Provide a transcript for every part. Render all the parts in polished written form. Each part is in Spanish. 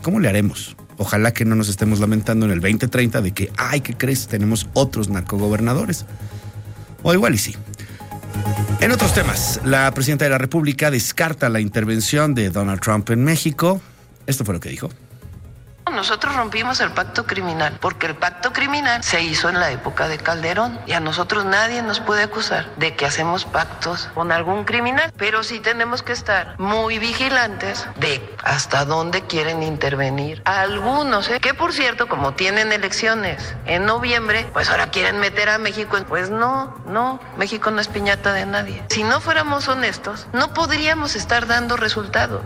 ¿Cómo le haremos? Ojalá que no nos estemos lamentando en el 2030 de que, ay, ¿qué crees? Tenemos otros narcogobernadores. O igual y sí. En otros temas, la presidenta de la República descarta la intervención de Donald Trump en México. Esto fue lo que dijo. Nosotros rompimos el pacto criminal, porque el pacto criminal se hizo en la época de Calderón y a nosotros nadie nos puede acusar de que hacemos pactos con algún criminal, pero sí tenemos que estar muy vigilantes de hasta dónde quieren intervenir algunos, que por cierto, como tienen elecciones en noviembre, pues ahora quieren meter a México. Pues no, México no es piñata de nadie. Si no fuéramos honestos, no podríamos estar dando resultados.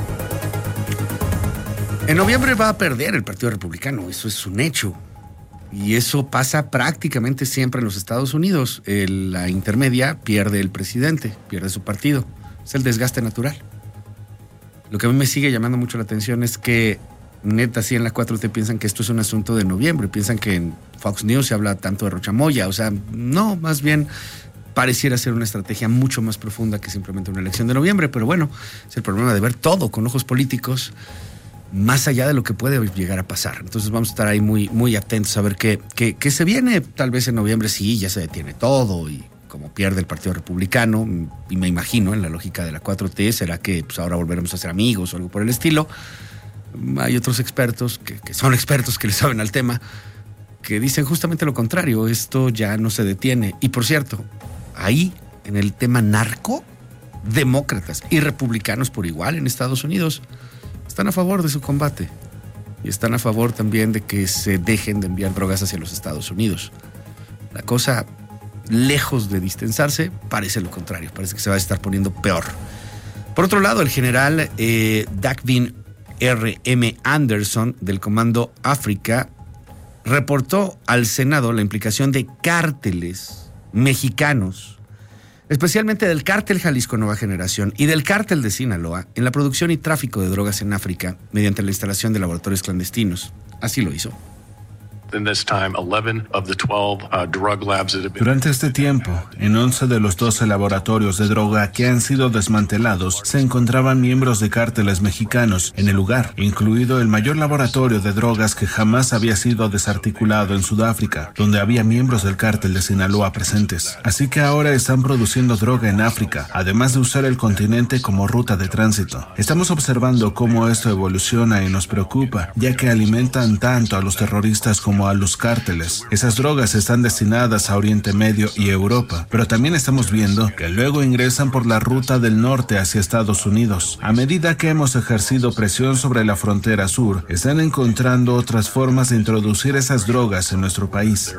En noviembre va a perder el Partido Republicano, eso es un hecho. Y eso pasa prácticamente siempre en los Estados Unidos. La intermedia pierde el presidente, pierde su partido. Es el desgaste natural. Lo que a mí me sigue llamando mucho la atención es que, neta, sí en la 4T piensan que esto es un asunto de noviembre. Piensan que en Fox News se habla tanto de Rochamoya. O sea, no, más bien pareciera ser una estrategia mucho más profunda que simplemente una elección de noviembre. Pero bueno, es el problema de ver todo con ojos políticos, más allá de lo que puede llegar a pasar. Entonces vamos a estar ahí muy, muy atentos a ver qué se viene. Tal vez en noviembre sí, ya se detiene todo y como pierde el Partido Republicano, y me imagino en la lógica de la 4T, será que pues ahora volveremos a ser amigos o algo por el estilo. Hay otros expertos que son expertos, que le saben al tema, que dicen justamente lo contrario, esto ya no se detiene. Y por cierto, ahí en el tema narco, demócratas y republicanos por igual en Estados Unidos están a favor de su combate y están a favor también de que se dejen de enviar drogas hacia los Estados Unidos. La cosa, lejos de distensarse, parece lo contrario, parece que se va a estar poniendo peor. Por otro lado, el general Dagvin R.M. Anderson del Comando África reportó al Senado la implicación de cárteles mexicanos, especialmente del cártel Jalisco Nueva Generación y del cártel de Sinaloa, en la producción y tráfico de drogas en África mediante la instalación de laboratorios clandestinos. Así lo hizo. Durante este tiempo, en 11 de los 12 laboratorios de droga que han sido desmantelados, se encontraban miembros de cárteles mexicanos en el lugar, incluido el mayor laboratorio de drogas que jamás había sido desarticulado en Sudáfrica, donde había miembros del cártel de Sinaloa presentes. Así que ahora están produciendo droga en África, además de usar el continente como ruta de tránsito. Estamos observando cómo esto evoluciona y nos preocupa, ya que alimentan tanto a los terroristas como a los cárteles. Esas drogas están destinadas a Oriente Medio y Europa, pero también estamos viendo que luego ingresan por la ruta del norte hacia Estados Unidos. A medida que hemos ejercido presión sobre la frontera sur, están encontrando otras formas de introducir esas drogas en nuestro país.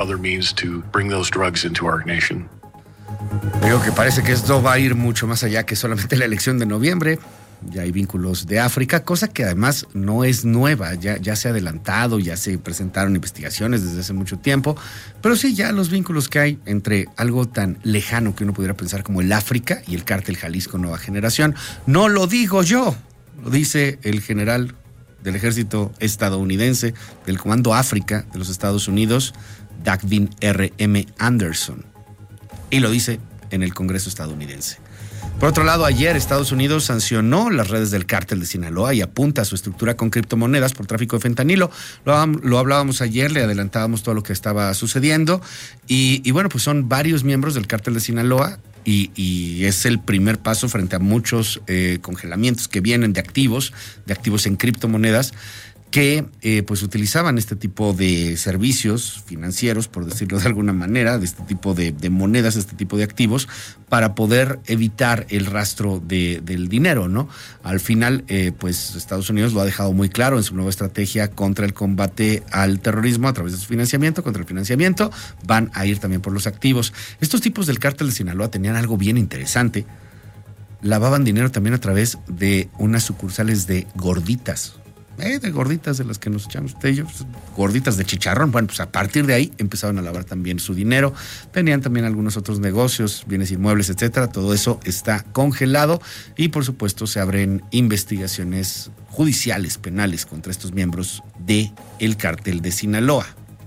Digo que parece que esto va a ir mucho más allá que solamente la elección de noviembre. Ya hay vínculos de África, cosa que además no es nueva, ya se ha adelantado, ya se presentaron investigaciones desde hace mucho tiempo, pero sí, ya los vínculos que hay entre algo tan lejano que uno pudiera pensar como el África y el cártel Jalisco Nueva Generación. No lo digo yo, lo dice el general del ejército estadounidense, del Comando África de los Estados Unidos, Dagvin R.M. Anderson, y lo dice en el Congreso estadounidense. Por otro lado, ayer Estados Unidos sancionó las redes del cártel de Sinaloa y apunta a su estructura con criptomonedas por tráfico de fentanilo. Lo hablábamos ayer, le adelantábamos todo lo que estaba sucediendo y bueno, pues son varios miembros del cártel de Sinaloa y es el primer paso frente a muchos congelamientos que vienen de activos en criptomonedas que pues utilizaban este tipo de servicios financieros, por decirlo de alguna manera, de este tipo de monedas, este tipo de activos, para poder evitar el rastro del dinero, ¿no? Al final, pues Estados Unidos lo ha dejado muy claro en su nueva estrategia contra el combate al terrorismo a través de su financiamiento, contra el financiamiento, van a ir también por los activos. Estos tipos del cártel de Sinaloa tenían algo bien interesante. Lavaban dinero también a través de unas sucursales de gorditas. De gorditas de las que nos echamos ellos, gorditas de chicharrón. Bueno, pues a partir de ahí empezaron a lavar también su dinero. Tenían también algunos otros negocios, bienes inmuebles, etcétera. Todo eso está congelado y por supuesto se abren investigaciones judiciales, penales contra estos miembros del cártel de Sinaloa.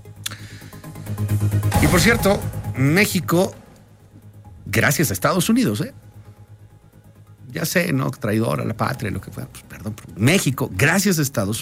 Y por cierto, México, gracias a Estados Unidos, ya sé, ¿no? Traidor a la patria, lo que fue. Pues, perdón. México, gracias a Estados